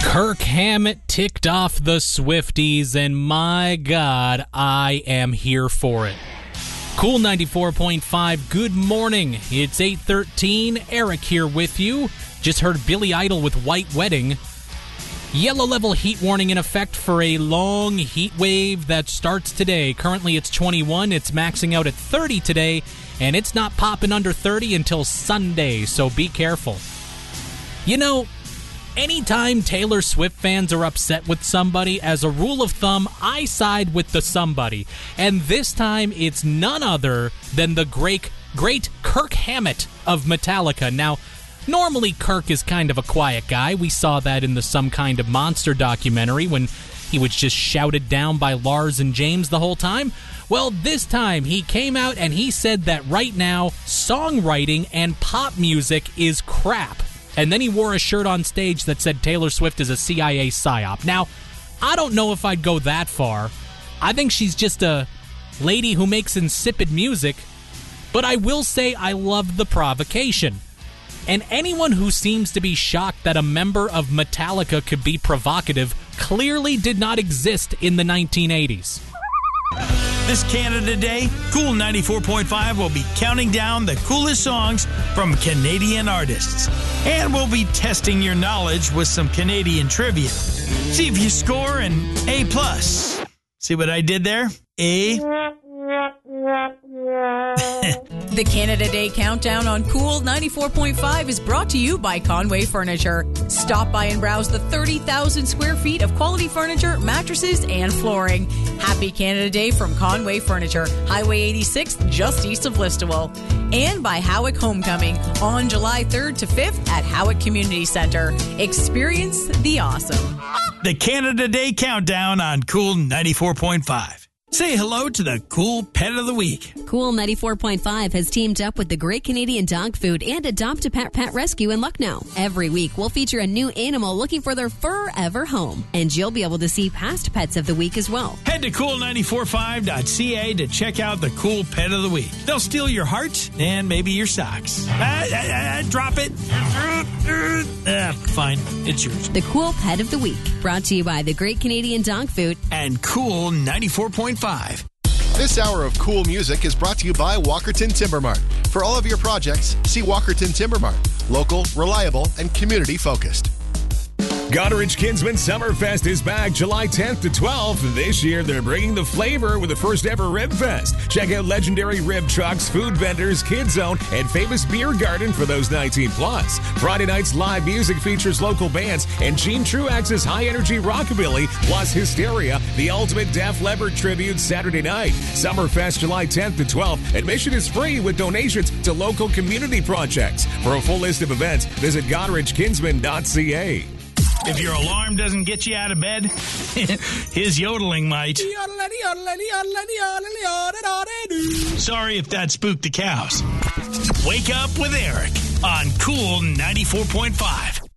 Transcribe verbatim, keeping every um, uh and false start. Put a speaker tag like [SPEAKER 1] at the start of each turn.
[SPEAKER 1] Kirk Hammett ticked off the Swifties, and my God, I am here for it. Cool ninety-four point five, good morning. It's eight thirteen. Eric here with you. Just heard Billy Idol with White Wedding. Yellow level heat warning in effect for a long heat wave that starts today. Currently it's twenty-one. It's maxing out at thirty today, and it's not popping under thirty until Sunday, so be careful. You know, anytime Taylor Swift fans are upset with somebody, as a rule of thumb, I side with the somebody. And this time, it's none other than the great, great Kirk Hammett of Metallica. Now, normally Kirk is kind of a quiet guy. We saw that in the Some Kind of Monster documentary when he was just shouted down by Lars and James the whole time. Well, this time he came out and he said that right now, songwriting and pop music is crap. And then he wore a shirt on stage that said Taylor Swift is a C I A psyop. Now, I don't know if I'd go that far. I think she's just a lady who makes insipid music. But I will say I love the provocation. And anyone who seems to be shocked that a member of Metallica could be provocative clearly did not exist in the nineteen eighties.
[SPEAKER 2] This Canada Day, Cool ninety-four point five will be counting down the coolest songs from Canadian artists. And we'll be testing your knowledge with some Canadian trivia. See if you score an A plus. See what I did there? A.
[SPEAKER 3] The Canada Day Countdown on Cool ninety-four point five is brought to you by Conway Furniture. Stop by and browse the thirty thousand square feet of quality furniture, mattresses, and flooring. Happy Canada Day from Conway Furniture, Highway eighty-six, just east of Listowel. And by Howick Homecoming on July third to fifth at Howick Community Center. Experience the awesome.
[SPEAKER 2] The Canada Day Countdown on Cool ninety-four point five. Say hello to the Cool Pet of the Week.
[SPEAKER 4] Cool ninety-four point five has teamed up with the Great Canadian Dog Food and Adopt a Pet Pet Rescue in Lucknow. Every week, we'll feature a new animal looking for their forever home. And you'll be able to see past pets of the week as well.
[SPEAKER 2] Head to cool nine four five dot c a to check out the Cool Pet of the Week. They'll steal your heart and maybe your socks. Ah, ah, ah, drop it. Ah, fine, it's yours.
[SPEAKER 4] The Cool Pet of the Week, brought to you by the Great Canadian Dog Food
[SPEAKER 2] and Cool ninety-four point five.
[SPEAKER 5] This hour of Cool Music is brought to you by Walkerton Timber Mart. For all of your projects, see Walkerton Timber Mart. Local, reliable, and community-focused.
[SPEAKER 6] Goderich Kinsman Summerfest is back July tenth to twelfth. This year, they're bringing the flavor with the first ever Rib Fest. Check out legendary rib trucks, food vendors, Kids Zone, and famous beer garden for those nineteen plus. Friday night's live music features local bands and Gene Truax's high-energy rockabilly, plus Hysteria, the ultimate Def Leppard tribute Saturday night. Summerfest July tenth to twelfth. Admission is free with donations to local community projects. For a full list of events, visit goderich kinsman dot c a.
[SPEAKER 2] If your alarm doesn't get you out of bed, his yodeling might. Sorry if that spooked the cows. Wake up with Eric on Cool ninety-four point five.